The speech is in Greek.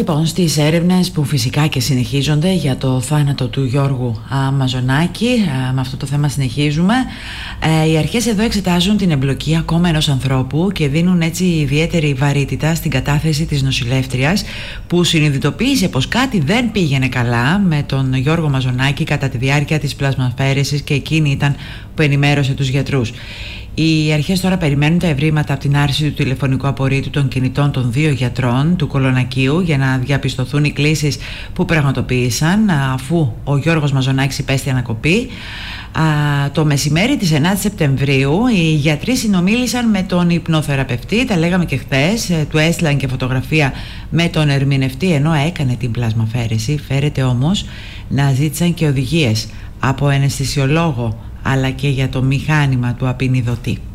Λοιπόν, στις έρευνες που φυσικά και συνεχίζονται για το θάνατο του Γιώργου Μαζονάκη, με αυτό το θέμα συνεχίζουμε. Οι αρχές εδώ εξετάζουν την εμπλοκή ακόμα ενός ανθρώπου και δίνουν έτσι ιδιαίτερη βαρύτητα στην κατάθεση της νοσηλεύτριας που συνειδητοποίησε πως κάτι δεν πήγαινε καλά με τον Γιώργο Μαζονάκη κατά τη διάρκεια της πλασμαφαίρεσης και εκείνη ήταν που ενημέρωσε τους γιατρούς. Οι αρχές τώρα περιμένουν τα ευρήματα από την άρση του τηλεφωνικού απορρίτου των κινητών των δύο γιατρών του Κολονακίου για να διαπιστωθούν οι κλήσεις που πραγματοποίησαν αφού ο Γιώργος Μαζονάκης υπέστη ανακοπή. Το μεσημέρι της 9ης Σεπτεμβρίου οι γιατροί συνομίλησαν με τον υπνοθεραπευτή, τα λέγαμε και χθες, του έστειλαν και φωτογραφία με τον ερμηνευτή ενώ έκανε την πλασμαφαίρεση. Φέρεται όμως να ζήτησαν και οδηγίες από αναισθησιολόγο αλλά και για το μηχάνημα του απεινιδωτή.